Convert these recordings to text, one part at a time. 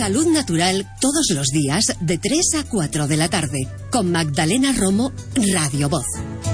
Salud Natural todos los días de 3 a 4 de la tarde con Magdalena Romo, Radio Voz.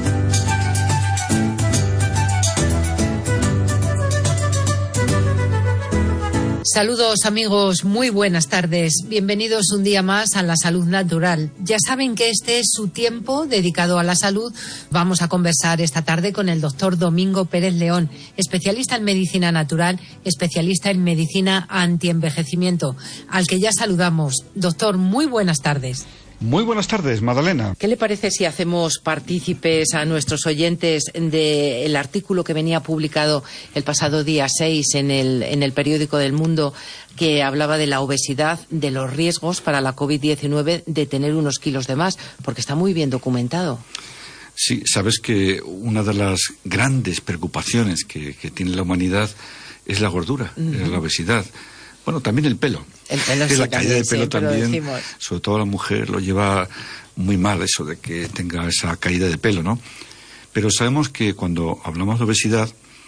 Saludos amigos, muy buenas tardes. Bienvenidos un día más a La Salud Natural. Ya saben que este es su tiempo dedicado a la salud. Vamos a conversar esta tarde con el doctor Domingo Pérez León, especialista en medicina natural, especialista en medicina antienvejecimiento, al que ya saludamos. Doctor, muy buenas tardes. Muy buenas tardes, Magdalena. ¿Qué le parece si hacemos partícipes a nuestros oyentes del artículo que venía publicado el pasado día 6 en el periódico del Mundo, que hablaba de la obesidad, de los riesgos para la COVID-19 de tener unos kilos de más, porque está muy bien documentado? Sí, sabes que una de las grandes preocupaciones que tiene la humanidad es la gordura, es la obesidad. Bueno, también el pelo. El pelo sí, la caída de pelo también, sobre todo la mujer lo lleva muy mal, eso de que tenga esa caída de pelo, ¿no? Pero sabemos que cuando hablamos de obesidad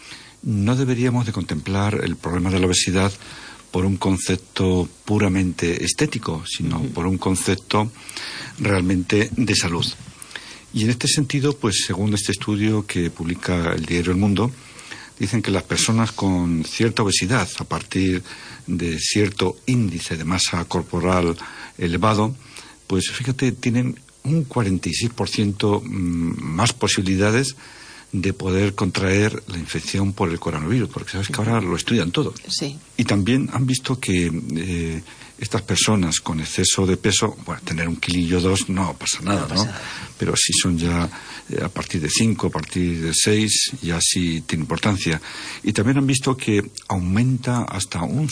no deberíamos de contemplar el problema de la obesidad por un concepto puramente estético, sino por un concepto realmente de salud. Y en este sentido, pues según este estudio que publica el diario El Mundo, dicen que las personas con cierta obesidad, a partir de cierto índice de masa corporal elevado, pues fíjate, tienen un 46% más posibilidades de poder contraer la infección por el coronavirus, porque sabes que ahora lo estudian todo. Sí. Y también han visto que estas personas con exceso de peso, bueno, tener 1 kilillo o 2 no pasa nada, ¿no? Pero si son ya a partir de 5, a partir de 6, ya sí tiene importancia. Y también han visto que aumenta hasta un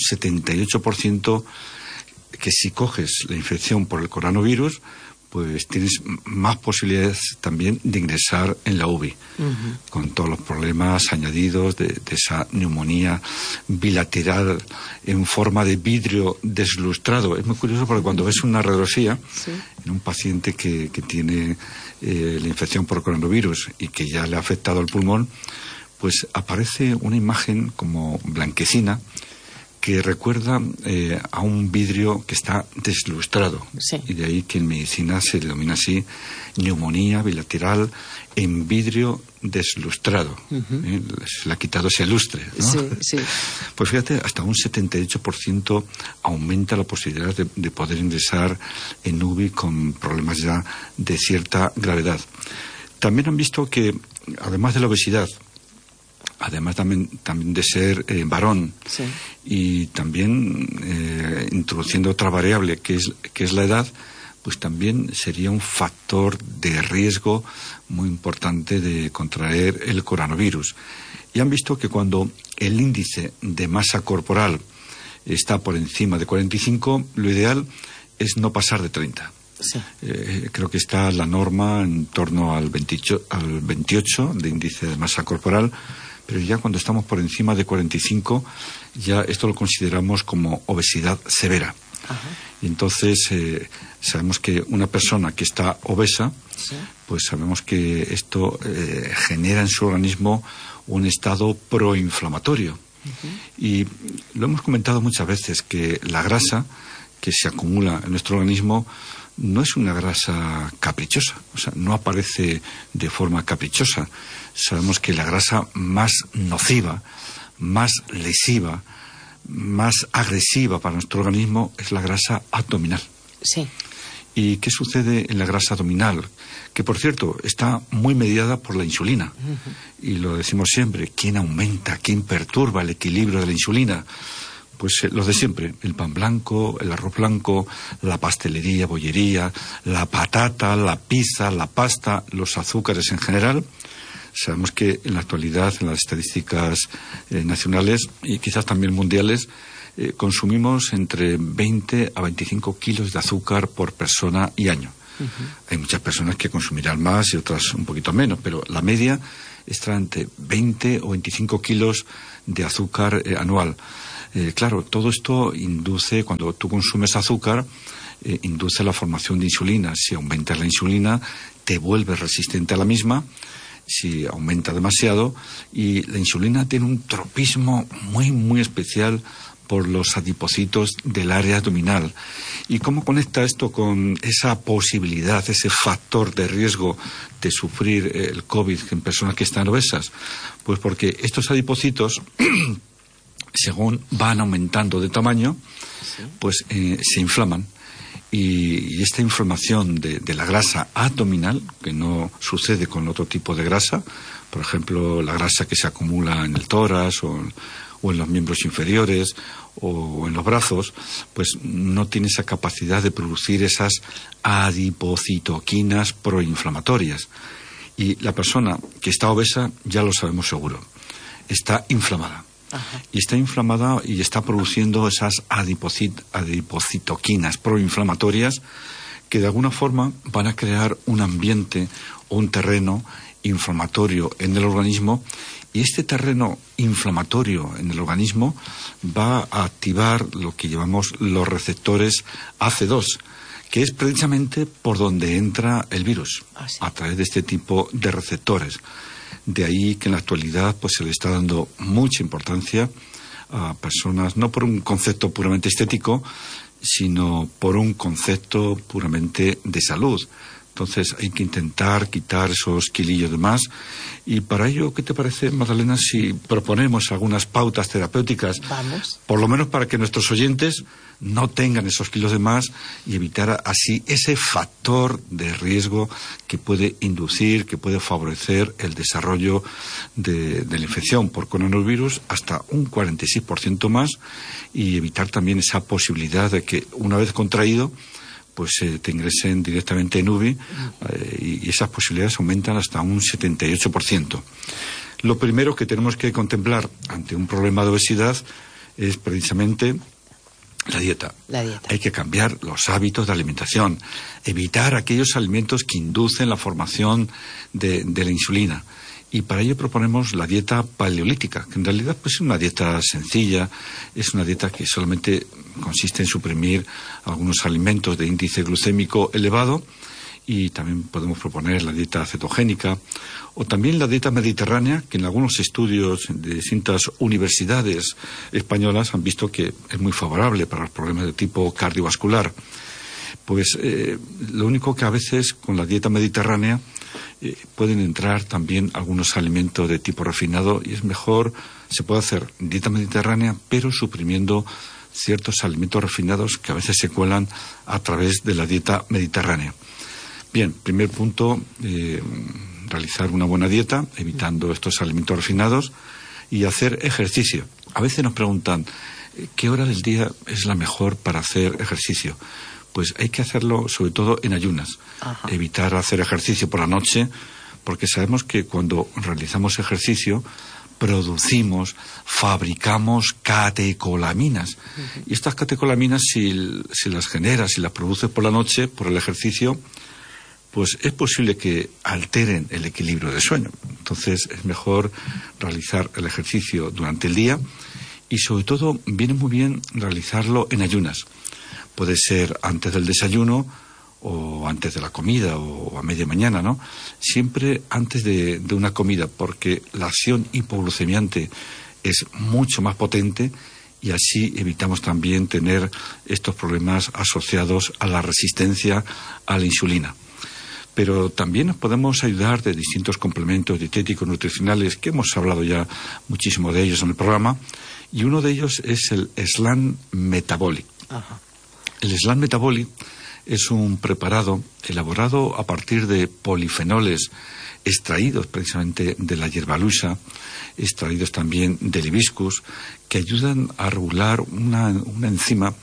78% que si coges la infección por el coronavirus, pues tienes más posibilidades también de ingresar en la UBI, con todos los problemas añadidos de esa neumonía bilateral en forma de vidrio deslustrado. Es muy curioso porque cuando ves una radiografía en un paciente que tiene la infección por coronavirus y que ya le ha afectado el pulmón, pues aparece una imagen como blanquecina que recuerda a un vidrio que está deslustrado. Sí. Y de ahí que en medicina se denomina así neumonía bilateral en vidrio deslustrado. Se le ha quitado ese lustre, ¿no? Sí, sí. Pues fíjate, hasta un 78% aumenta la posibilidad de poder ingresar en UBI con problemas ya de cierta gravedad. También han visto que, además de la obesidad, además también de ser varón, sí, y también introduciendo otra variable que es la edad, pues también sería un factor de riesgo muy importante de contraer el coronavirus. Y han visto que cuando el índice de masa corporal está por encima de 45, lo ideal es no pasar de 30. Sí. Creo que está la norma en torno al 28 de índice de masa corporal, pero ya cuando estamos por encima de 45, ya esto lo consideramos como obesidad severa. Ajá. Y entonces sabemos que una persona que está obesa, sí, pues sabemos que esto genera en su organismo un estado proinflamatorio. Y lo hemos comentado muchas veces, que la grasa que se acumula en nuestro organismo no es una grasa caprichosa, o sea, no aparece de forma caprichosa. Sabemos que la grasa más nociva, más lesiva, más agresiva para nuestro organismo es la grasa abdominal. Sí. ¿Y qué sucede en la grasa abdominal? Que, por cierto, está muy mediada por la insulina. Y lo decimos siempre, ¿quién aumenta, quién perturba el equilibrio de la insulina? Pues los de siempre, el pan blanco, el arroz blanco, la pastelería, bollería, la patata, la pizza, la pasta, los azúcares en general. Sabemos que en la actualidad, en las estadísticas nacionales y quizás también mundiales, consumimos entre 20 a 25 kilos de azúcar por persona y año. Hay muchas personas que consumirán más y otras un poquito menos, pero la media está entre 20 o 25 kilos de azúcar anual. Claro, todo esto induce, cuando tú consumes azúcar, induce la formación de insulina. Si aumentas la insulina, te vuelves resistente a la misma. Si aumenta demasiado, y la insulina tiene un tropismo muy, muy especial por los adipocitos del área abdominal. ¿Y cómo conecta esto con esa posibilidad, ese factor de riesgo de sufrir el COVID en personas que están obesas? Pues porque estos adipocitos, según van aumentando de tamaño, pues se inflaman. Y esta inflamación de la grasa abdominal, que no sucede con otro tipo de grasa, por ejemplo, la grasa que se acumula en el tórax o en los miembros inferiores o en los brazos, pues no tiene esa capacidad de producir esas adipocitoquinas proinflamatorias. Y la persona que está obesa, ya lo sabemos seguro, está inflamada. Ajá. Y está inflamada y está produciendo esas adipocitoquinas proinflamatorias que de alguna forma van a crear un ambiente o un terreno inflamatorio en el organismo, y este terreno inflamatorio en el organismo va a activar lo que llamamos los receptores AC2, que es precisamente por donde entra el virus, a través de este tipo de receptores. De ahí que en la actualidad pues se le está dando mucha importancia a personas, no por un concepto puramente estético, sino por un concepto puramente de salud. Entonces hay que intentar quitar esos kilillos de más. Y para ello, ¿qué te parece, Magdalena, si proponemos algunas pautas terapéuticas? Vamos. Por lo menos para que nuestros oyentes no tengan esos kilos de más y evitar así ese factor de riesgo que puede inducir, que puede favorecer el desarrollo de la infección por coronavirus hasta un 46% más, y evitar también esa posibilidad de que una vez contraído pues te ingresen directamente en UBI, y esas posibilidades aumentan hasta un 78%. Lo primero que tenemos que contemplar ante un problema de obesidad es precisamente la dieta. Hay que cambiar los hábitos de alimentación, evitar aquellos alimentos que inducen la formación de la insulina. Y para ello proponemos la dieta paleolítica, que en realidad pues es una dieta sencilla, es una dieta que solamente consiste en suprimir algunos alimentos de índice glucémico elevado, y también podemos proponer la dieta cetogénica o también la dieta mediterránea, que en algunos estudios de distintas universidades españolas han visto que es muy favorable para los problemas de tipo cardiovascular. Pues lo único que a veces con la dieta mediterránea pueden entrar también algunos alimentos de tipo refinado, y es mejor, se puede hacer dieta mediterránea, pero suprimiendo ciertos alimentos refinados que a veces se cuelan a través de la dieta mediterránea. Bien, primer punto, realizar una buena dieta, evitando estos alimentos refinados, y hacer ejercicio. A veces nos preguntan, ¿qué hora del día es la mejor para hacer ejercicio? Pues hay que hacerlo sobre todo en ayunas. Ajá. Evitar hacer ejercicio por la noche, porque sabemos que cuando realizamos ejercicio producimos, fabricamos catecolaminas. Uh-huh. Y estas catecolaminas, si las generas, si las produces por la noche, por el ejercicio, pues es posible que alteren el equilibrio del sueño. Entonces es mejor realizar el ejercicio durante el día, y sobre todo viene muy bien realizarlo en ayunas. Puede ser antes del desayuno o antes de la comida o a media mañana, ¿no? Siempre antes de una comida, porque la acción hipoglucemiante es mucho más potente, y así evitamos también tener estos problemas asociados a la resistencia a la insulina. Pero también nos podemos ayudar de distintos complementos dietéticos nutricionales, que hemos hablado ya muchísimo de ellos en el programa, y uno de ellos es el Slan Metabolic. Ajá. El Slan Metabolic es un preparado elaborado a partir de polifenoles extraídos precisamente de la hierbalusa, extraídos también del hibiscus, que ayudan a regular una enzima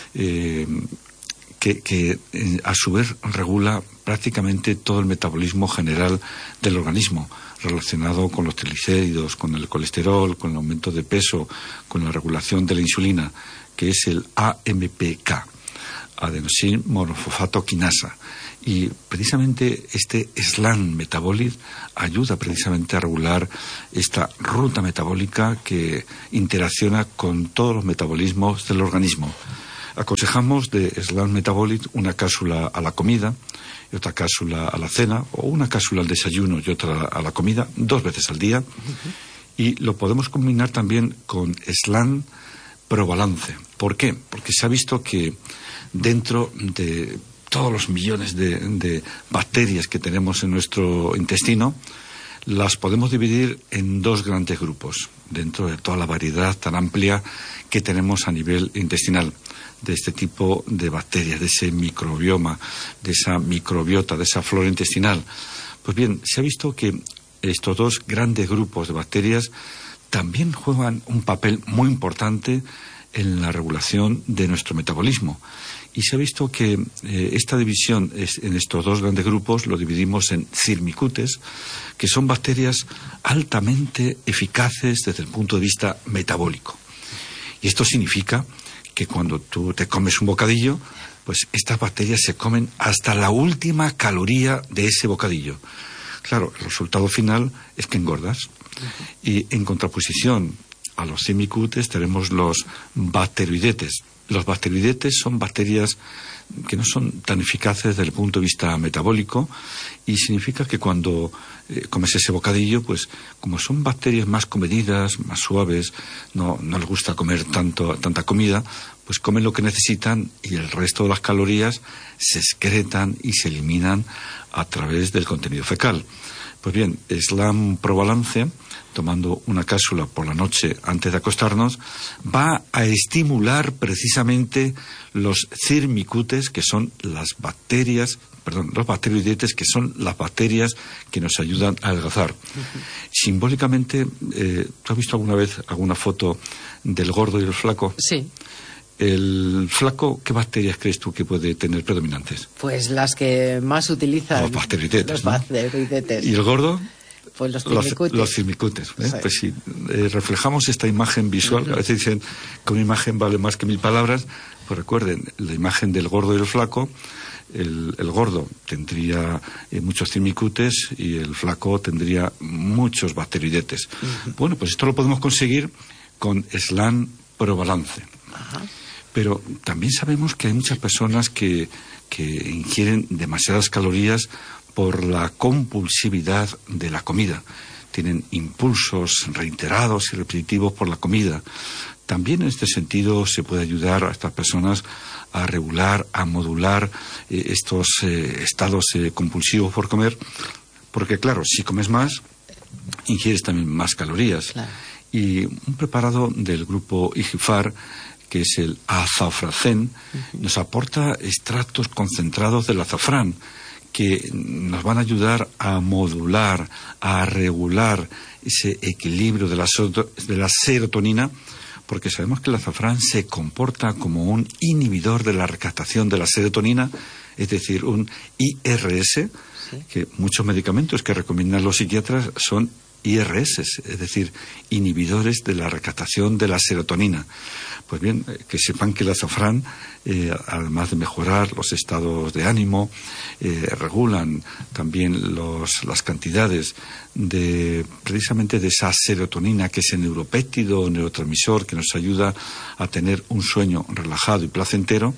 que a su vez regula prácticamente todo el metabolismo general del organismo, relacionado con los triglicéridos, con el colesterol, con el aumento de peso, con la regulación de la insulina, que es el AMPK, adenosín monofosfato quinasa. Y precisamente este Slan Metabolic ayuda precisamente a regular esta ruta metabólica que interacciona con todos los metabolismos del organismo. Aconsejamos de Slan Metabolic una cápsula a la comida y otra cápsula a la cena, o una cápsula al desayuno y otra a la comida, 2 veces al día. Uh-huh. Y lo podemos combinar también con Slan Probalance. ¿Por qué? Porque se ha visto que dentro de todos los millones de bacterias que tenemos en nuestro intestino, las podemos dividir en dos grandes grupos, dentro de toda la variedad tan amplia que tenemos a nivel intestinal, de este tipo de bacterias, de ese microbioma, de esa microbiota, de esa flora intestinal. Pues bien, se ha visto que estos dos grandes grupos de bacterias también juegan un papel muy importante en la regulación de nuestro metabolismo. Y se ha visto que esta división en estos dos grandes grupos lo dividimos en Firmicutes, que son bacterias altamente eficaces desde el punto de vista metabólico. Y esto significa que cuando tú te comes un bocadillo, pues estas bacterias se comen hasta la última caloría de ese bocadillo. Claro, el resultado final es que engordas. Y en contraposición a los Firmicutes tenemos los bacteroidetes. Los bacteroidetes son bacterias que no son tan eficaces desde el punto de vista metabólico, y significa que cuando comes ese bocadillo, pues como son bacterias más comedidas, más suaves, no les gusta comer tanta comida, pues comen lo que necesitan y el resto de las calorías se excretan y se eliminan a través del contenido fecal. Pues bien, Slam Probalance, tomando una cápsula por la noche antes de acostarnos, va a estimular precisamente los Firmicutes, que son los bacteroidetes, que son las bacterias que nos ayudan a adelgazar. Simbólicamente, ¿tú has visto alguna vez alguna foto del gordo y el flaco? Sí. El flaco, ¿qué bacterias crees tú que puede tener predominantes? Pues las que más utilizan. Los bacteroidetes. Los bacteroidetes. ¿Y el gordo? Pues los Firmicutes. Los Firmicutes. Sí. Pues si reflejamos esta imagen visual, a veces dicen que una imagen vale más que 1000 palabras, pues recuerden, la imagen del gordo y el flaco, el gordo tendría muchos Firmicutes y el flaco tendría muchos bacteroidetes. Bueno, pues esto lo podemos conseguir con Slam Probalance. Ajá. Pero también sabemos que hay muchas personas que ingieren demasiadas calorías por la compulsividad de la comida. Tienen impulsos reiterados y repetitivos por la comida. También en este sentido se puede ayudar a estas personas a regular, a modular estos estados compulsivos por comer, porque claro, si comes más, ingieres también más calorías. Claro. Y un preparado del grupo IGFAR, que es el azafracén, nos aporta extractos concentrados del azafrán, que nos van a ayudar a modular, a regular ese equilibrio de la serotonina, porque sabemos que el azafrán se comporta como un inhibidor de la recaptación de la serotonina, es decir, un IRS, que muchos medicamentos que recomiendan los psiquiatras son IRS, es decir, inhibidores de la recaptación de la serotonina. Pues bien, que sepan que el azafrán, además de mejorar los estados de ánimo, regulan también las cantidades precisamente de esa serotonina, que es el neuropéptido o neurotransmisor que nos ayuda a tener un sueño relajado y placentero.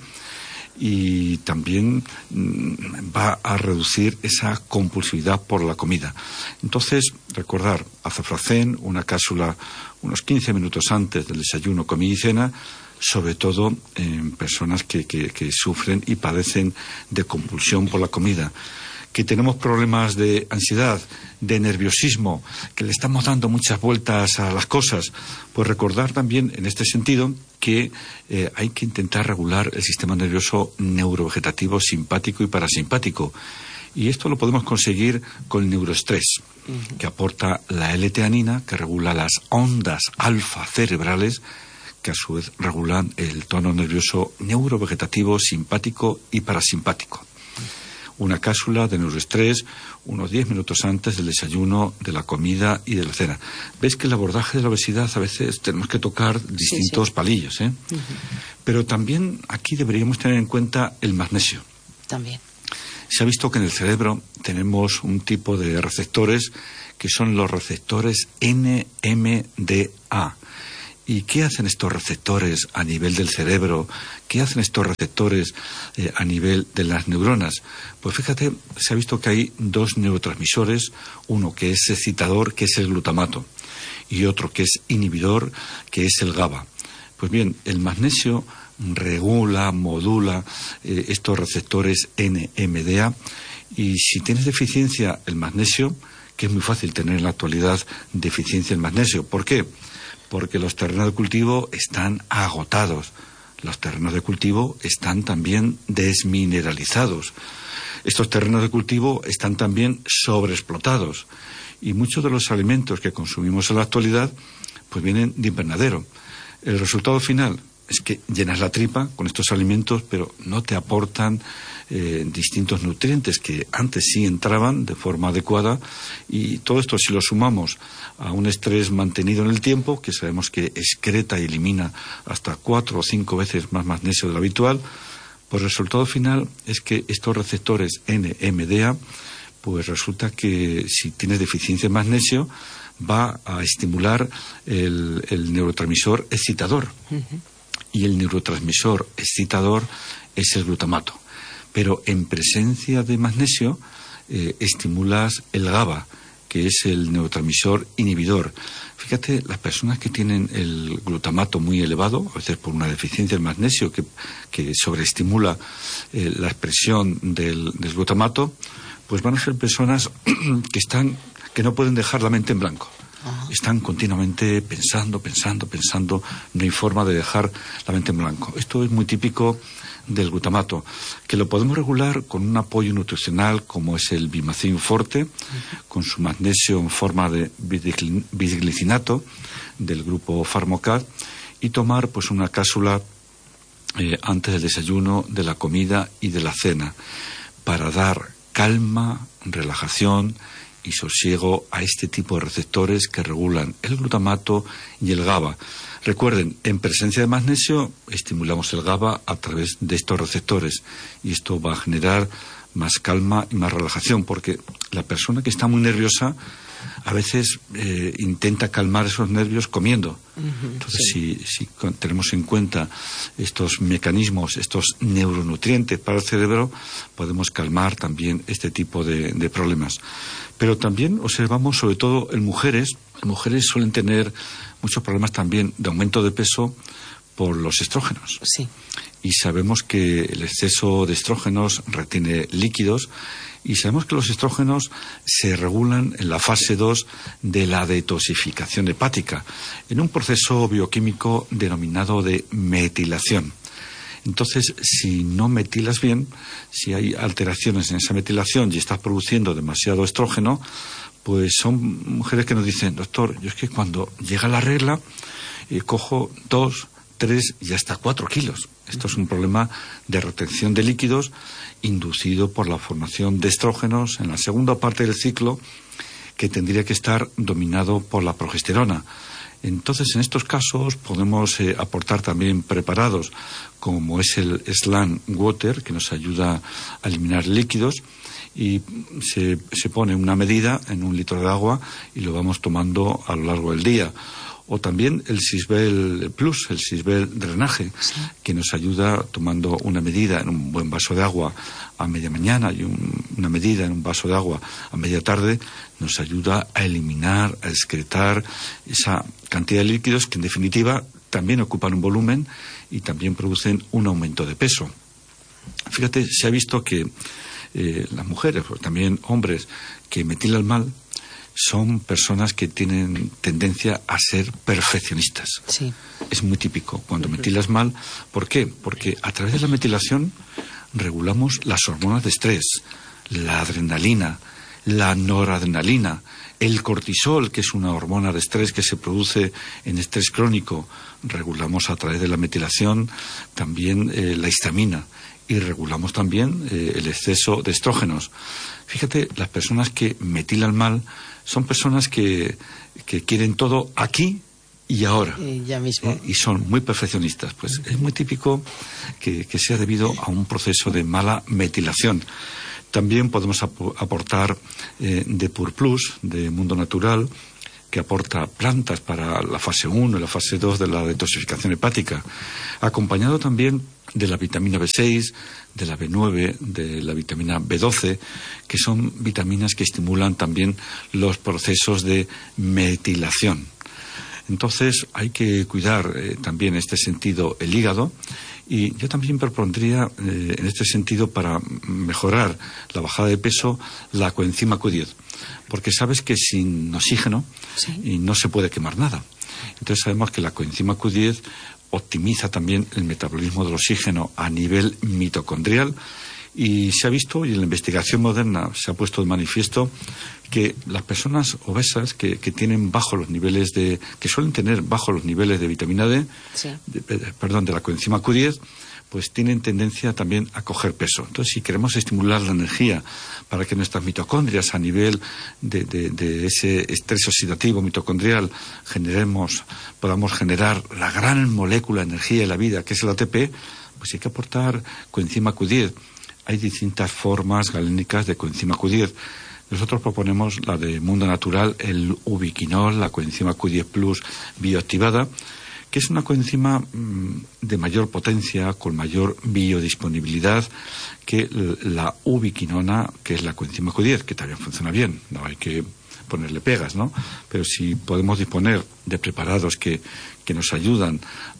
Y también va a reducir esa compulsividad por la comida. Entonces, recordar, azafracén, una cápsula unos 15 minutos antes del desayuno, comida y cena, sobre todo en personas que sufren y padecen de compulsión por la comida, que tenemos problemas de ansiedad, de nerviosismo, que le estamos dando muchas vueltas a las cosas. Pues recordar también en este sentido que hay que intentar regular el sistema nervioso neurovegetativo simpático y parasimpático. Y esto lo podemos conseguir con el neuroestrés, que aporta la L-teanina, que regula las ondas alfa cerebrales, que a su vez regulan el tono nervioso neurovegetativo simpático y parasimpático. Una cápsula de neuroestrés unos 10 minutos antes del desayuno, de la comida y de la cena. Ves que el abordaje de la obesidad a veces tenemos que tocar distintos palillos, ¿eh? Pero también aquí deberíamos tener en cuenta el magnesio. También. Se ha visto que en el cerebro tenemos un tipo de receptores que son los receptores NMDA. ¿Y qué hacen estos receptores a nivel del cerebro? ¿Qué hacen estos receptores a nivel de las neuronas? Pues fíjate, se ha visto que hay dos neurotransmisores, uno que es excitador, que es el glutamato, y otro que es inhibidor, que es el GABA. Pues bien, el magnesio regula, modula estos receptores NMDA, y si tienes deficiencia el magnesio, que es muy fácil tener en la actualidad deficiencia en magnesio. ¿Por qué? Porque los terrenos de cultivo están agotados. Los terrenos de cultivo están también desmineralizados. Estos terrenos de cultivo están también sobreexplotados. Y muchos de los alimentos que consumimos en la actualidad pues vienen de invernadero. El resultado final es que llenas la tripa con estos alimentos, pero no te aportan distintos nutrientes que antes sí entraban de forma adecuada, y todo esto, si lo sumamos a un estrés mantenido en el tiempo, que sabemos que excreta y elimina hasta 4 o 5 veces más magnesio de lo habitual, pues el resultado final es que estos receptores NMDA, pues resulta que si tienes deficiencia en magnesio, va a estimular el neurotransmisor excitador. Y el neurotransmisor excitador es el glutamato. Pero en presencia de magnesio estimulas el GABA, que es el neurotransmisor inhibidor. Fíjate, las personas que tienen el glutamato muy elevado, a veces por una deficiencia de magnesio que sobreestimula la expresión del glutamato, pues van a ser personas que no pueden dejar la mente en blanco. Están continuamente pensando, no hay forma de dejar la mente en blanco. Esto es muy típico del glutamato, que lo podemos regular con un apoyo nutricional como es el Bimacin Forte, con su magnesio en forma de bisglicinato del grupo Pharmocat, y tomar pues una cápsula antes del desayuno, de la comida y de la cena, para dar calma, relajación y sosiego a este tipo de receptores que regulan el glutamato y el GABA. Recuerden, en presencia de magnesio estimulamos el GABA a través de estos receptores, y esto va a generar más calma y más relajación, porque la persona que está muy nerviosa a veces intenta calmar esos nervios comiendo. Entonces, si tenemos en cuenta estos mecanismos, estos neuronutrientes para el cerebro, podemos calmar también este tipo de problemas. Pero también observamos, sobre todo en mujeres, suelen tener muchos problemas también de aumento de peso por los estrógenos. Sí. Y sabemos que el exceso de estrógenos retiene líquidos, y sabemos que los estrógenos se regulan en la fase 2 de la detoxificación hepática, en un proceso bioquímico denominado de metilación. Entonces, si no metilas bien, si hay alteraciones en esa metilación y estás produciendo demasiado estrógeno, pues son mujeres que nos dicen: doctor, yo es que cuando llega la regla cojo 2, 3 y hasta 4 kilos. Esto es un problema de retención de líquidos inducido por la formación de estrógenos en la segunda parte del ciclo, que tendría que estar dominado por la progesterona. Entonces, en estos casos podemos aportar también preparados como es el Slan Water, que nos ayuda a eliminar líquidos, y se pone una medida en 1 litro de agua y lo vamos tomando a lo largo del día. O también el Sisbel Plus, el Sisbel Drenaje, que nos ayuda tomando una medida en un buen vaso de agua a media mañana y una medida en un vaso de agua a media tarde, nos ayuda a eliminar, a excretar esa cantidad de líquidos que en definitiva también ocupan un volumen y también producen un aumento de peso. Fíjate, se ha visto que las mujeres, pero también hombres que metilan mal, son personas que tienen tendencia a ser perfeccionistas. Sí. Es muy típico cuando metilas mal. ¿Por qué? Porque a través de la metilación regulamos las hormonas de estrés, la adrenalina, la noradrenalina, el cortisol, que es una hormona de estrés que se produce en estrés crónico. Regulamos a través de la metilación también la histamina, y regulamos también el exceso de estrógenos. Fíjate, las personas que metilan mal son personas que quieren todo aquí y ahora. Ya mismo. Y son muy perfeccionistas. Pues es muy típico que sea debido a un proceso de mala metilación. También podemos aportar Depur Plus, de Mundo Natural, que aporta plantas para la fase 1 y la fase 2 de la detoxificación hepática, acompañado también de la vitamina B6, de la B9, de la vitamina B12, que son vitaminas que estimulan también los procesos de metilación. Entonces hay que cuidar también en este sentido el hígado, y yo también propondría en este sentido, para mejorar la bajada de peso, la coenzima Q10, porque sabes que sin oxígeno y no se puede quemar nada. Entonces sabemos que la coenzima Q10 optimiza también el metabolismo del oxígeno a nivel mitocondrial, y se ha visto, y en la investigación moderna se ha puesto de manifiesto, que las personas obesas que tienen bajos los niveles que suelen tener bajos los niveles de vitamina D, de la coenzima Q10, pues tienen tendencia también a coger peso. Entonces, si queremos estimular la energía para que nuestras mitocondrias, a nivel de ese estrés oxidativo mitocondrial, podamos generar la gran molécula de energía de la vida, que es el ATP, pues hay que aportar coenzima Q10. Hay distintas formas galénicas de coenzima Q10. Nosotros proponemos la de Mundo Natural, el ubiquinol, la coenzima Q10 Plus bioactivada, que es una coenzima de mayor potencia, con mayor biodisponibilidad que la ubiquinona, que es la coenzima Q10, que también funciona bien, no hay que ponerle pegas, ¿no? Pero si podemos disponer de preparados que nos ayudan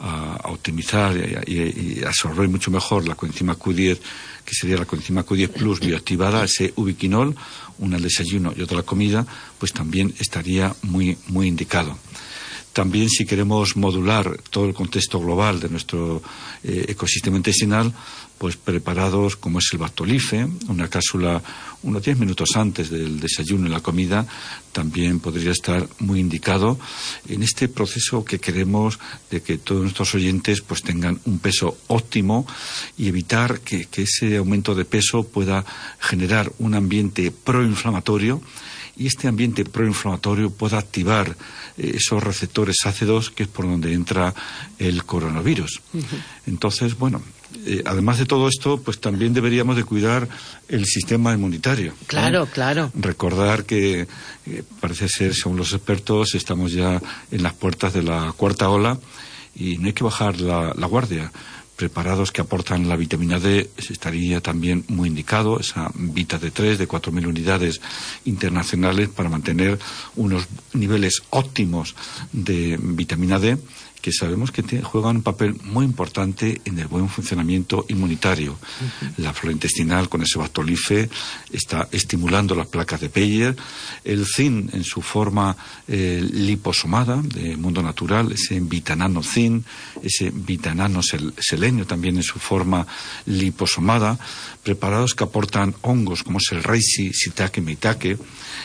a optimizar y absorber mucho mejor la coenzima Q10, que sería la coenzima Q10 Plus bioactivada, ese ubiquinol, una al desayuno y otra a la comida, pues también estaría muy, muy indicado. También, si queremos modular todo el contexto global de nuestro ecosistema intestinal, pues preparados como es el Bactolife, una cápsula unos 10 minutos antes del desayuno y la comida, también podría estar muy indicado en este proceso que queremos de que todos nuestros oyentes pues tengan un peso óptimo, y evitar que ese aumento de peso pueda generar un ambiente proinflamatorio, y este ambiente proinflamatorio pueda activar esos receptores ácidos, que es por donde entra el coronavirus. Entonces, bueno, además de todo esto, pues también deberíamos de cuidar el sistema inmunitario. Claro, claro. Recordar que parece ser, según los expertos, estamos ya en las puertas de la cuarta ola, y no hay que bajar la guardia. Preparados que aportan la vitamina D estaría también muy indicado, esa Vita D3 de 4.000 unidades internacionales, para mantener unos niveles óptimos de vitamina D, que sabemos que juegan un papel muy importante en el buen funcionamiento inmunitario. La flora intestinal, con ese Bactolife, está estimulando las placas de Peyer. El zinc, en su forma liposomada de Mundo Natural, ese vitanano zinc, ese vitanano selenio también en su forma liposomada. Preparados que aportan hongos como es el reishi, shiitake, maitake,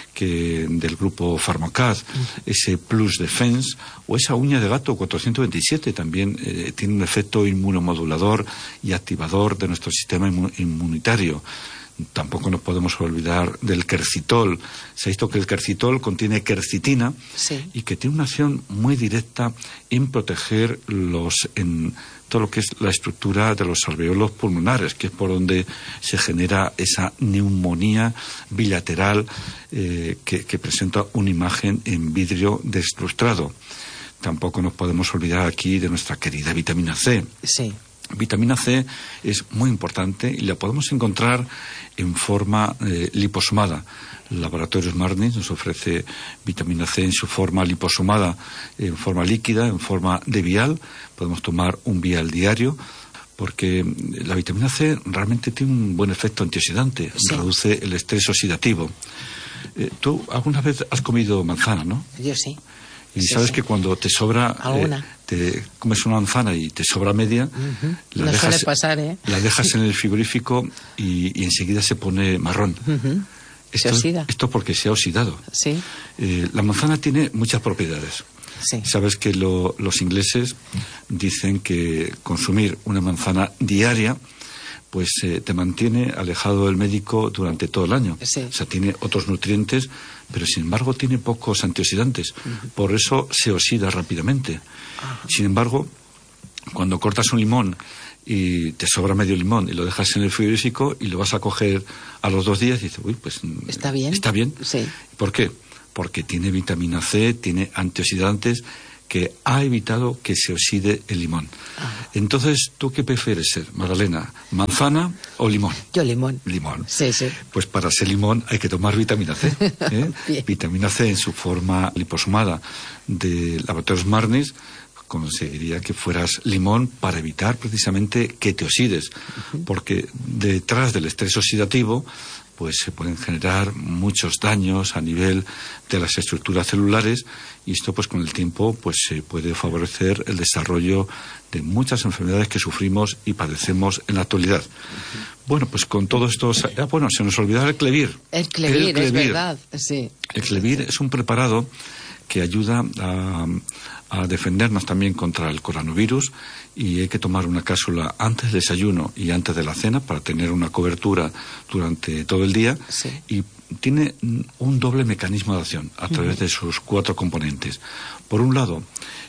que del grupo Pharmacad, ese Plus Defense, o esa uña de gato 427, también tiene un efecto inmunomodulador y activador de nuestro sistema inmunitario. Tampoco nos podemos olvidar del quercitol. Se ha visto que el quercitol contiene quercitina, y que tiene una acción muy directa en proteger en todo lo que es la estructura de los alveolos pulmonares, que es por donde se genera esa neumonía bilateral que presenta una imagen en vidrio deslustrado. Tampoco nos podemos olvidar aquí de nuestra querida vitamina C. Sí. Vitamina C es muy importante y la podemos encontrar en forma liposomada. Laboratorios Martins nos ofrece vitamina C en su forma liposomada, en forma líquida, en forma de vial. Podemos tomar un vial diario, porque la vitamina C realmente tiene un buen efecto antioxidante, reduce el estrés oxidativo. Tú alguna vez has comido manzana, ¿no? Yo sí. Y sabes que cuando te sobra, te comes una manzana y te sobra media, la dejas en el frigorífico y enseguida se pone marrón. Esto porque se ha oxidado. Sí. La manzana tiene muchas propiedades. Sí. Sabes que los ingleses dicen que consumir una manzana diaria pues te mantiene alejado del médico durante todo el año. Sí. O sea, tiene otros nutrientes, pero sin embargo tiene pocos antioxidantes. Por eso se oxida rápidamente. Sin embargo, cuando cortas un limón y te sobra medio limón y lo dejas en el frigorífico y lo vas a coger a los 2 días y dices, uy, pues está bien. Está bien. Sí. ¿Por qué? Porque tiene vitamina C, tiene antioxidantes que ha evitado que se oxide el limón. Entonces, ¿tú qué prefieres ser, Magdalena? ¿Manzana o limón? Yo limón. Limón. Sí, sí. Pues para ser limón hay que tomar vitamina C. Vitamina C en su forma liposomada de Laboratorios Marnis conseguiría que fueras limón para evitar precisamente que te oxides, porque detrás del estrés oxidativo pues se pueden generar muchos daños a nivel de las estructuras celulares, y esto pues con el tiempo pues se puede favorecer el desarrollo de muchas enfermedades que sufrimos y padecemos en la actualidad. Bueno, pues con todo esto, se nos olvidaba el Clevir. El Clevir, es verdad, sí. El Clevir es un preparado que ayuda a defendernos también contra el coronavirus, y hay que tomar una cápsula antes del desayuno y antes de la cena para tener una cobertura durante todo el día. Sí. Y tiene un doble mecanismo de acción a través de sus 4 componentes. Por un lado,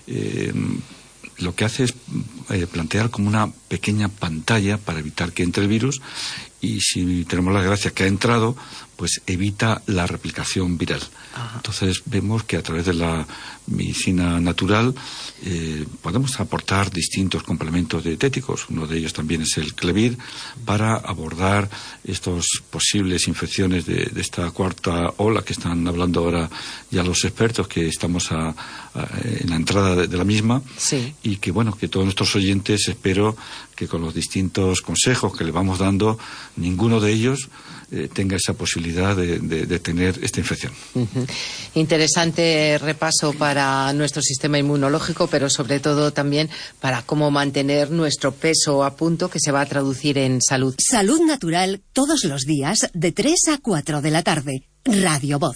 lo que hace es plantear como una pequeña pantalla para evitar que entre el virus, y si tenemos la gracia que ha entrado, pues evita la replicación viral. Entonces vemos que a través de la medicina natural podemos aportar distintos complementos dietéticos. Uno de ellos también es el Clevir, para abordar estas posibles infecciones de esta 4ª ola que están hablando ahora ya los expertos, que estamos en la entrada de la misma. Sí. Y que bueno, que todos nuestros oyentes, espero que con los distintos consejos que le vamos dando, ninguno de ellos tenga esa posibilidad de tener esta infección. Interesante repaso para nuestro sistema inmunológico, pero sobre todo también para cómo mantener nuestro peso a punto, que se va a traducir en salud. Salud Natural, todos los días de 3 a 4 de la tarde. Radio Voz.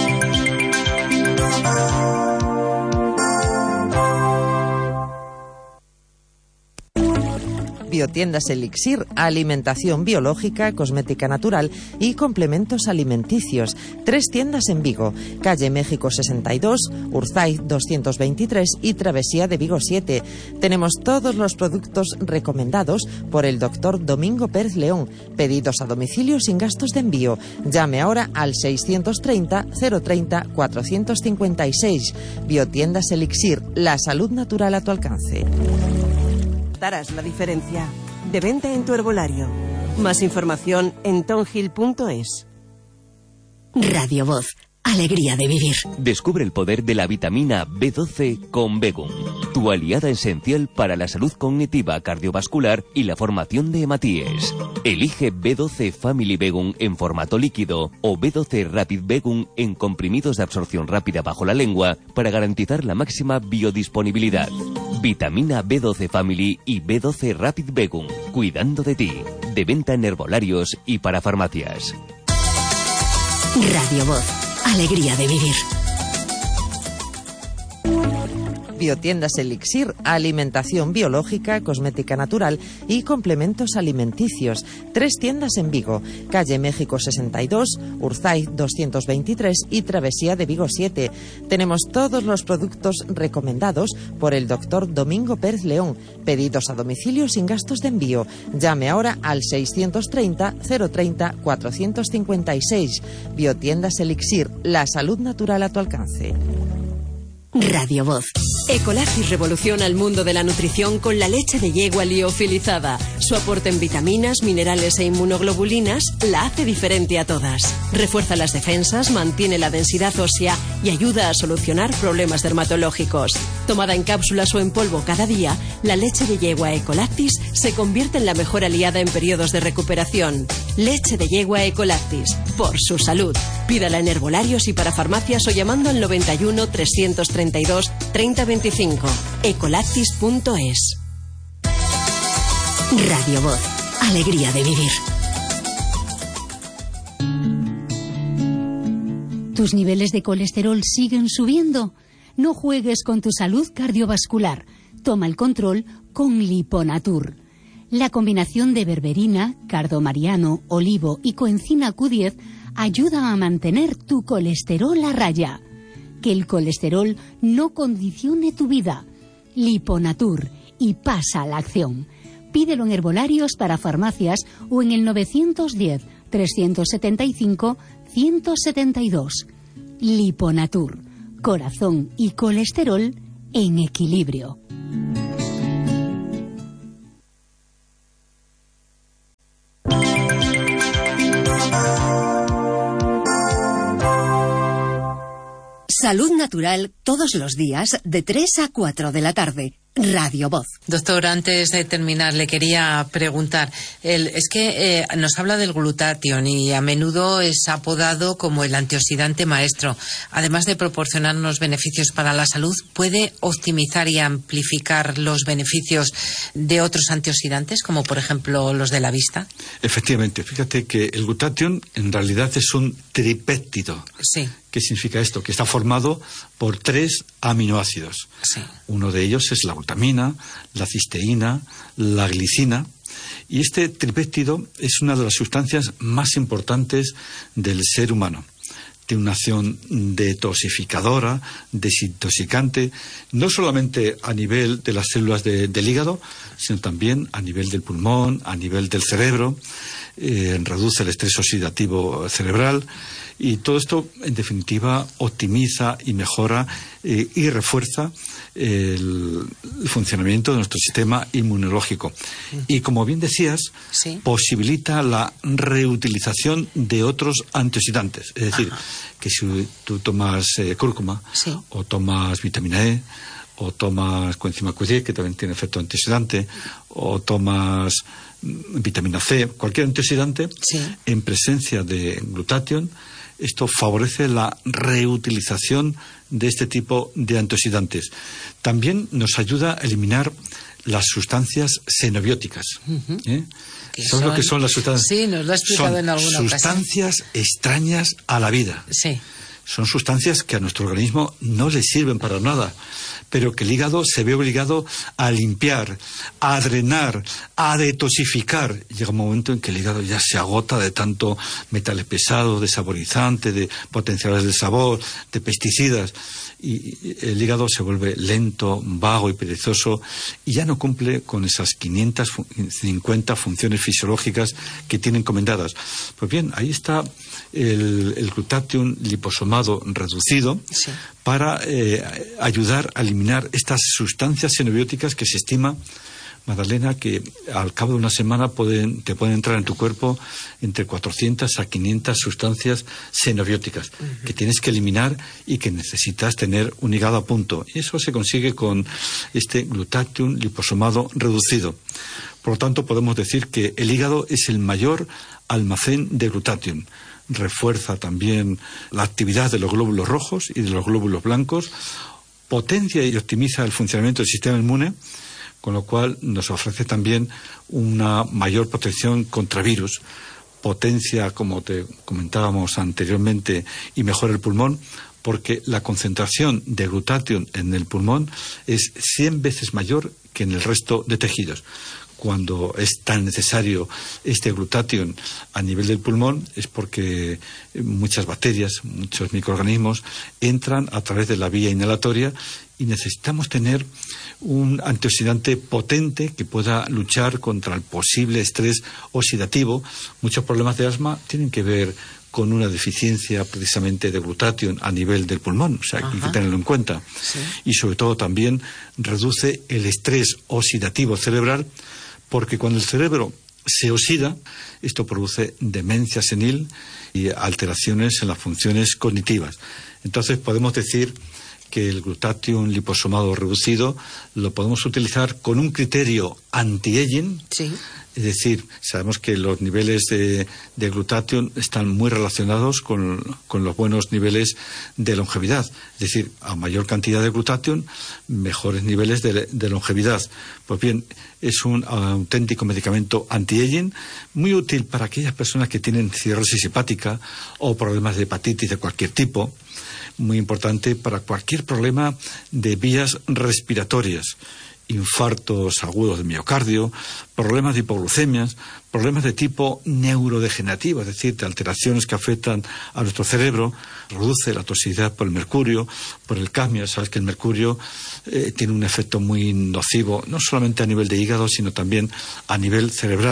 Biotiendas Elixir, alimentación biológica, cosmética natural y complementos alimenticios. 3 tiendas en Vigo: calle México 62, Urzaiz 223 y Travesía de Vigo 7. Tenemos todos los productos recomendados por el doctor Domingo Pérez León. Pedidos a domicilio sin gastos de envío. Llame ahora al 630 030 456. Biotiendas Elixir, la salud natural a tu alcance. Notarás la diferencia. De venta en tu herbolario. Más información en tonhill.es. Radio Voz. Alegría de vivir. Descubre el poder de la vitamina B12 con Begum, tu aliada esencial para la salud cognitiva, cardiovascular y la formación de hematíes. Elige B12 Family Begum en formato líquido o B12 Rapid Begum en comprimidos de absorción rápida bajo la lengua para garantizar la máxima biodisponibilidad. Vitamina B12 Family y B12 Rapid Begum, cuidando de ti. De venta en herbolarios y para farmacias. Radio Voz. Alegría de vivir. Biotiendas Elixir, alimentación biológica, cosmética natural y complementos alimenticios. 3 tiendas en Vigo: calle México 62, Urzaiz 223 y Travesía de Vigo 7. Tenemos todos los productos recomendados por el doctor Domingo Pérez León. Pedidos a domicilio sin gastos de envío. Llame ahora al 630 030 456. Biotiendas Elixir, la salud natural a tu alcance. Radio Voz. Ecolactis revoluciona el mundo de la nutrición con la leche de yegua liofilizada. Su aporte en vitaminas, minerales e inmunoglobulinas la hace diferente a todas. Refuerza las defensas, mantiene la densidad ósea y ayuda a solucionar problemas dermatológicos. Tomada en cápsulas o en polvo cada día, la leche de yegua Ecolactis se convierte en la mejor aliada en periodos de recuperación. Leche de yegua Ecolactis, por su salud. Pídala en herbolarios y para farmacias o llamando al 91 332 3025. Ecolactis.es. Radio Voz. Alegría de vivir. ¿Tus niveles de colesterol siguen subiendo? No juegues con tu salud cardiovascular. Toma el control con Liponatur. La combinación de berberina, cardomariano, olivo y coenzima Q10 ayuda a mantener tu colesterol a raya. Que el colesterol no condicione tu vida. Liponatur, y pasa a la acción. Pídelo en herbolarios para farmacias o en el 910-375-172. Liponatur, corazón y colesterol en equilibrio. Salud Natural todos los días de 3 a 4 de la tarde. Radio Voz. Doctor, antes de terminar, le quería preguntar, es que nos habla del glutatión y a menudo es apodado como el antioxidante maestro. Además de proporcionarnos beneficios para la salud, ¿puede optimizar y amplificar los beneficios de otros antioxidantes, como por ejemplo los de la vista? Efectivamente, fíjate que el glutatión en realidad es un tripéptido. Sí. ¿Qué significa esto? Que está formado por 3 aminoácidos. Sí. Uno de ellos es la glutamina, la cisteína, la glicina. Y este tripéptido es una de las sustancias más importantes del ser humano. Tiene una acción detoxificadora, desintoxicante, no solamente a nivel de las células del hígado, sino también a nivel del pulmón, a nivel del cerebro. Reduce el estrés oxidativo cerebral. Y todo esto, en definitiva, optimiza y mejora y refuerza el funcionamiento de nuestro sistema inmunológico. Y, como bien decías, sí, posibilita la reutilización de otros antioxidantes. Es decir, que si tú tomas cúrcuma, sí, o tomas vitamina E, o tomas coenzima Q10, que también tiene efecto antioxidante, o tomas vitamina C, cualquier antioxidante, sí, en presencia de glutatión, esto favorece la reutilización de este tipo de antioxidantes. También nos ayuda a eliminar las sustancias xenobióticas. ¿Sabes lo que son las sustancias? Sí, nos lo ha explicado en alguna ocasión. Sustancias extrañas a la vida. Sí. Son sustancias que a nuestro organismo no le sirven para nada, pero que el hígado se ve obligado a limpiar, a drenar, a detoxificar. Llega un momento en que el hígado ya se agota de tanto metales pesados, de saborizantes, de potenciadores del sabor, de pesticidas, y el hígado se vuelve lento, vago y perezoso y ya no cumple con esas 550 funciones fisiológicas que tiene encomendadas. Pues bien, ahí está el glutatión liposomado reducido, sí, para ayudar a eliminar estas sustancias xenobióticas que se estima, Magdalena, que al cabo de una semana te pueden entrar en tu cuerpo entre 400 a 500 sustancias xenobióticas que tienes que eliminar y que necesitas tener un hígado a punto. Y eso se consigue con este glutatión liposomado reducido. Por lo tanto, podemos decir que el hígado es el mayor almacén de glutatión. Refuerza también la actividad de los glóbulos rojos y de los glóbulos blancos, potencia y optimiza el funcionamiento del sistema inmune, con lo cual nos ofrece también una mayor protección contra virus, potencia, como te comentábamos anteriormente, y mejora el pulmón, porque la concentración de glutatión en el pulmón es 100 veces mayor que en el resto de tejidos. Cuando es tan necesario este glutatión a nivel del pulmón es porque muchas bacterias, muchos microorganismos entran a través de la vía inhalatoria y necesitamos tener un antioxidante potente que pueda luchar contra el posible estrés oxidativo. Muchos problemas de asma tienen que ver con una deficiencia precisamente de glutatión a nivel del pulmón, o sea, hay que tenerlo en cuenta. Sí. Y sobre todo también reduce el estrés oxidativo cerebral, porque cuando el cerebro se oxida, esto produce demencia senil y alteraciones en las funciones cognitivas. Entonces podemos decir que el glutatión liposomado reducido lo podemos utilizar con un criterio anti-aging. Sí. Es decir, sabemos que los niveles de glutatión están muy relacionados con los buenos niveles de longevidad. Es decir, a mayor cantidad de glutatión, mejores niveles de longevidad. Pues bien, es un auténtico medicamento anti-aging, muy útil para aquellas personas que tienen cirrosis hepática o problemas de hepatitis de cualquier tipo. Muy importante para cualquier problema de vías respiratorias. Infartos agudos de miocardio, problemas de hipoglucemias, problemas de tipo neurodegenerativo, es decir, de alteraciones que afectan a nuestro cerebro. Reduce la toxicidad por el mercurio, por el cadmio. Sabes que el mercurio tiene un efecto muy nocivo, no solamente a nivel de hígado, sino también a nivel cerebral,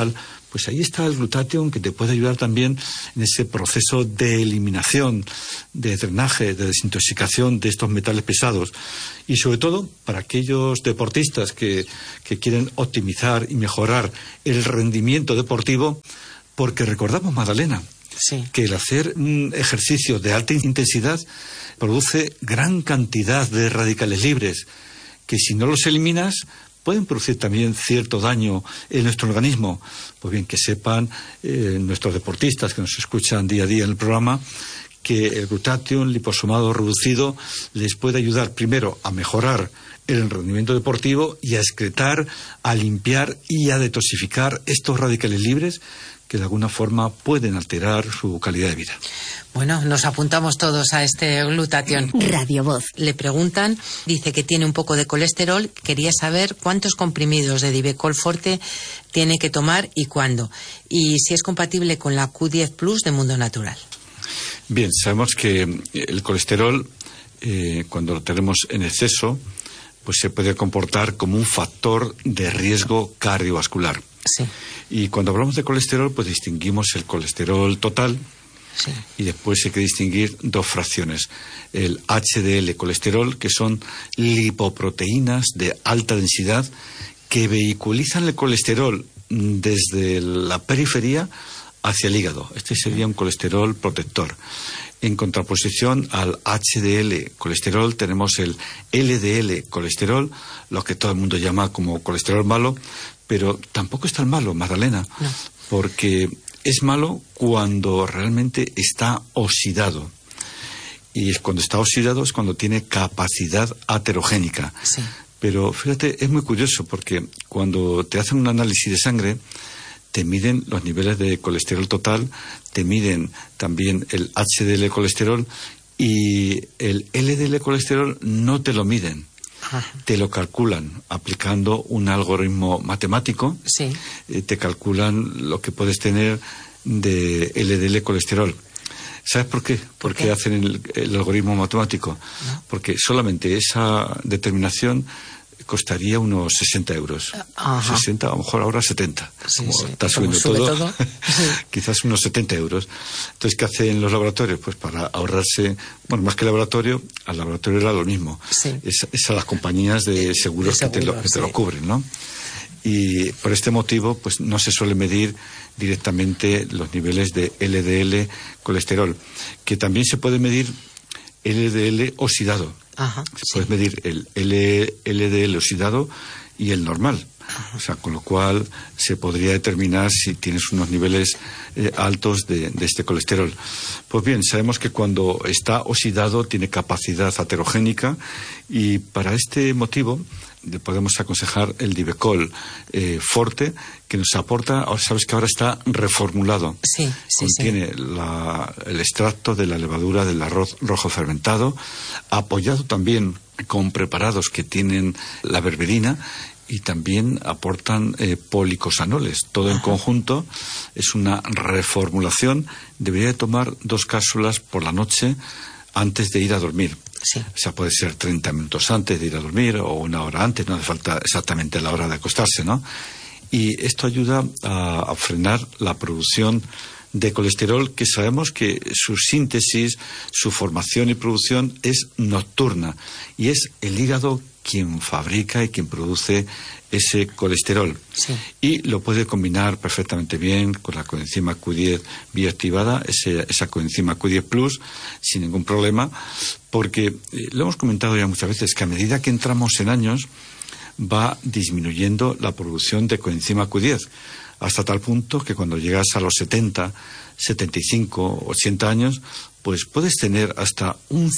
pues ahí está el glutatión, que te puede ayudar también en ese proceso de eliminación, de drenaje, de desintoxicación de estos metales pesados. Y sobre todo para aquellos deportistas que quieren optimizar y mejorar el rendimiento deportivo, porque recordamos, Magdalena, que el hacer un ejercicio de alta intensidad produce gran cantidad de radicales libres, que si no los eliminas pueden producir también cierto daño en nuestro organismo. Pues bien, que sepan nuestros deportistas que nos escuchan día a día en el programa, que el glutatión liposomado reducido les puede ayudar primero a mejorar el rendimiento deportivo y a excretar, a limpiar y a detoxificar estos radicales libres que de alguna forma pueden alterar su calidad de vida. Bueno, nos apuntamos todos a este glutatión. Radio Voz. Le preguntan, dice que tiene un poco de colesterol, quería saber cuántos comprimidos de Divecol Forte tiene que tomar y cuándo, y si es compatible con la Q10 Plus de Mundo Natural. Bien, sabemos que el colesterol, cuando lo tenemos en exceso, pues se puede comportar como un factor de riesgo cardiovascular. Sí. Y cuando hablamos de colesterol, pues distinguimos el colesterol total, sí, y después hay que distinguir dos fracciones. El HDL colesterol, que son lipoproteínas de alta densidad que vehiculizan el colesterol desde la periferia hacia el hígado. Este sería un colesterol protector. En contraposición al HDL colesterol tenemos el LDL colesterol, lo que todo el mundo llama como colesterol malo, pero tampoco es tan malo, Magdalena, no, porque es malo cuando realmente está oxidado. Y cuando está oxidado es cuando tiene capacidad aterogénica. sí. Pero fíjate, es muy curioso porque cuando te hacen un análisis de sangre, te miden los niveles de colesterol total, te miden también el HDL colesterol, y el LDL colesterol no te lo miden. Ajá. Te lo calculan aplicando un algoritmo matemático. Sí. Te calculan lo que puedes tener de LDL colesterol. ¿Sabes por qué? ¿Por qué hacen el algoritmo matemático? ¿No? Porque solamente esa determinación costaría unos 60 euros. Ajá. 60, a lo mejor ahora 70. Sí, como sí. está Como subiendo sube todo, sí, quizás unos 70 euros. Entonces, ¿qué hacen los laboratorios? Pues para ahorrarse, bueno, más que laboratorio, al laboratorio era lo mismo. Sí. Es a las compañías de seguros que te lo cubren, ¿no? Y por este motivo, pues no se suele medir directamente los niveles de LDL colesterol, que también se puede medir LDL oxidado. Ajá, Se puede medir el LDL oxidado y el normal. Ajá. O sea, con lo cual se podría determinar si tienes unos niveles altos de este colesterol. Pues bien, sabemos que cuando está oxidado tiene capacidad aterogénica, y para este motivo le podemos aconsejar el Divecol Forte, que nos aporta, ahora sabes que ahora está reformulado. Sí, sí, contiene sí. el extracto de la levadura del arroz rojo fermentado, apoyado también con preparados que tienen la berberina, y también aportan policosanoles. Todo en conjunto es una reformulación. Debería de tomar 2 cápsulas por la noche antes de ir a dormir. Sí. O sea, puede ser 30 minutos antes de ir a dormir o 1 hora antes, no hace falta exactamente la hora de acostarse, ¿no? Y esto ayuda a frenar la producción de colesterol, que sabemos que su síntesis, su formación y producción es nocturna, y es el hígado quien fabrica y quien produce ese colesterol. Sí. Y lo puede combinar perfectamente bien con la coenzima Q10 bioactivada, esa coenzima Q10 Plus, sin ningún problema, porque lo hemos comentado ya muchas veces, que a medida que entramos en años va disminuyendo la producción de coenzima Q10, hasta tal punto que cuando llegas a los 70, 75, 80 años, pues puedes tener hasta un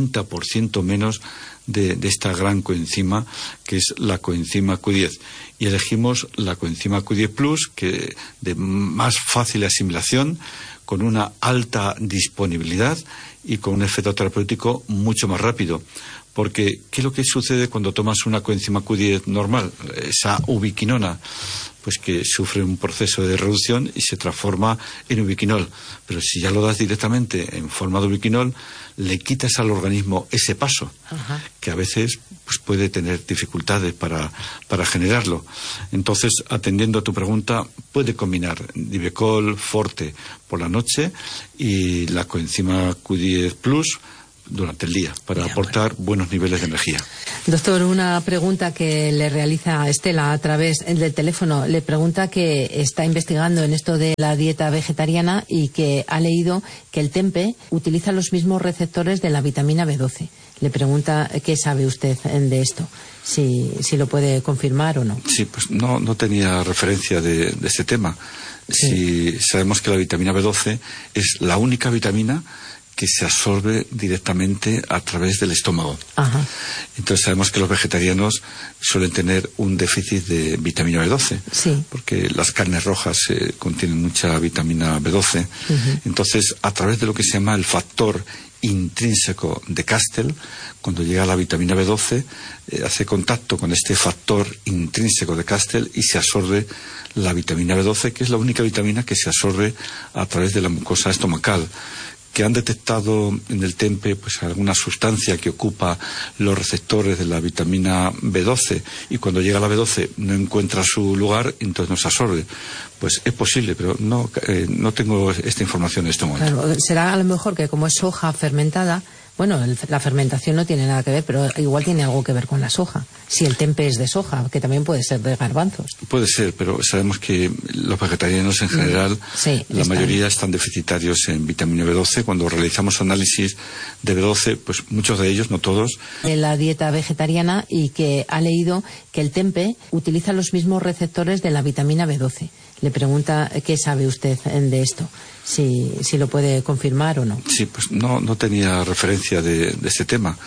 50% menos de esta gran coenzima, que es la coenzima Q10. Y elegimos la coenzima Q10 Plus, que de más fácil asimilación, con una alta disponibilidad y con un efecto terapéutico mucho más rápido. Porque, ¿qué es lo que sucede cuando tomas una coenzima Q10 normal? Esa ubiquinona. pues que sufre un proceso de reducción y se transforma en ubiquinol. Pero si ya lo das directamente en forma de ubiquinol, le quitas al organismo ese paso, que a veces pues puede tener dificultades para generarlo. Entonces, atendiendo a tu pregunta, puede combinar Divecol Forte por la noche y la coenzima Q10 Plus durante el día, para aportar buenos niveles de energía. Doctor, una pregunta que le realiza Estela a través del teléfono. Le pregunta que está investigando en esto de la dieta vegetariana y que ha leído que el tempe utiliza los mismos receptores de la vitamina B12. Le pregunta qué sabe usted de esto, si lo puede confirmar o no. Sí, pues no tenía referencia de este tema. Sí. Si sabemos que la vitamina B12 es la única vitamina que se absorbe directamente a través del estómago. Entonces sabemos que los vegetarianos suelen tener un déficit de vitamina B12, porque las carnes rojas contienen mucha vitamina B12. Entonces, a través de lo que se llama el factor intrínseco de Castell, cuando llega la vitamina B12, hace contacto con este factor intrínseco de Castell y se absorbe la vitamina B12, que es la única vitamina que se absorbe a través de la mucosa estomacal. Que han detectado en el tempe pues alguna sustancia que ocupa los receptores de la vitamina B12 y cuando llega la B12 no encuentra su lugar, entonces no se absorbe. Pues es posible, pero no tengo esta información en este momento. Claro, será a lo mejor que como es soja fermentada, bueno, la fermentación no tiene nada que ver, pero igual tiene algo que ver con la soja. Si el tempe es de soja, que también puede ser de garbanzos. Puede ser, pero sabemos que los vegetarianos en general, la mayoría están deficitarios en vitamina B12. Cuando realizamos análisis de B12, pues muchos de ellos, no todos. De la dieta vegetariana y que ha leído que el tempe utiliza los mismos receptores de la vitamina B12. Le pregunta qué sabe usted de esto, si lo puede confirmar o no. Sí, pues no tenía referencia de este tema.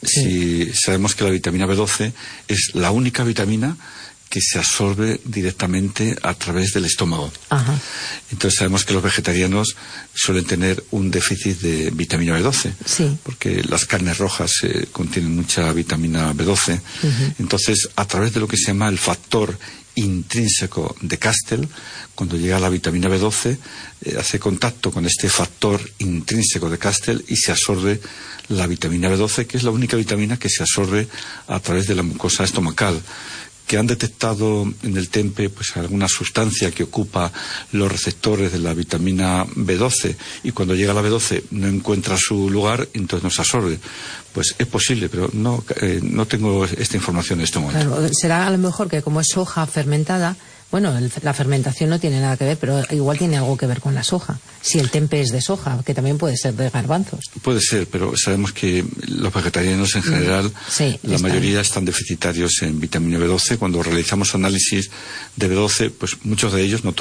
Si sabemos que la vitamina B12 es la única vitamina que se absorbe directamente a través del estómago. Entonces sabemos que los vegetarianos suelen tener un déficit de vitamina B12, porque las carnes rojas contienen mucha vitamina B12. Entonces, a través de lo que se llama el factor intrínseco de Castell, cuando llega la vitamina B12, hace contacto con este factor intrínseco de Castell y se absorbe la vitamina B12, que es la única vitamina que se absorbe a través de la mucosa estomacal. Que han detectado en el tempe pues alguna sustancia que ocupa los receptores de la vitamina B12 y cuando llega la B12 no encuentra su lugar, entonces no se absorbe. Pues es posible, pero no tengo esta información en este momento. Claro, será a lo mejor que como es soja fermentada, bueno, la fermentación no tiene nada que ver, pero igual tiene algo que ver con la soja. Si el tempe es de soja, que también puede ser de garbanzos. Puede ser, pero sabemos que los vegetarianos en general, la mayoría están deficitarios en vitamina B12. Cuando realizamos análisis de B12, pues muchos de ellos, no todos,